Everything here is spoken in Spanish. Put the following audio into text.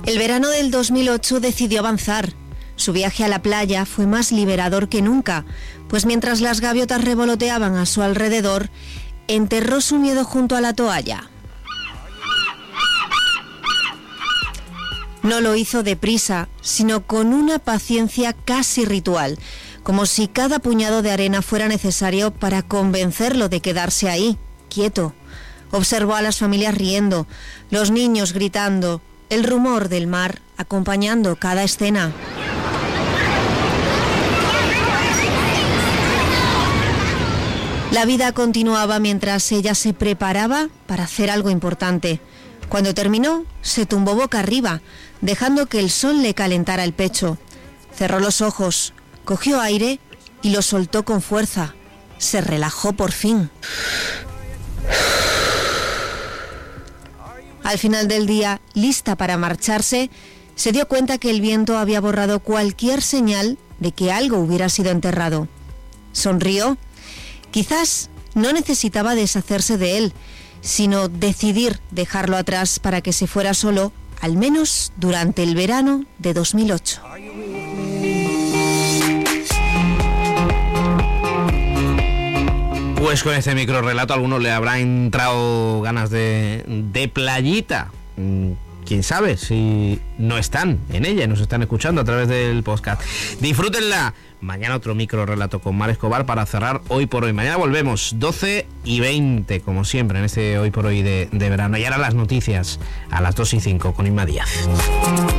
El verano del 2008 decidió avanzar. Su viaje a la playa fue más liberador que nunca, pues mientras las gaviotas revoloteaban a su alrededor, enterró su miedo junto a la toalla. No lo hizo deprisa, sino con una paciencia casi ritual, como si cada puñado de arena fuera necesario para convencerlo de quedarse ahí, quieto. Observó a las familias riendo, los niños gritando, el rumor del mar acompañando cada escena. La vida continuaba mientras ella se preparaba para hacer algo importante. Cuando terminó, se tumbó boca arriba, dejando que el sol le calentara el pecho. Cerró los ojos, cogió aire y lo soltó con fuerza. Se relajó por fin. Al final del día, lista para marcharse, se dio cuenta que el viento había borrado cualquier señal de que algo hubiera sido enterrado. Sonrió. Quizás no necesitaba deshacerse de él, sino decidir dejarlo atrás para que se fuera solo, al menos durante el verano de 2008. Pues con este microrrelato a algunos le habrá entrado ganas de playita. Quién sabe si no están en ella y nos están escuchando a través del podcast. Disfrútenla. Mañana otro microrrelato con Mar Escobar para cerrar Hoy por Hoy. Mañana volvemos 12:20, como siempre, en este Hoy por Hoy de verano. Y ahora las noticias a las 2:05 con Inma Díaz.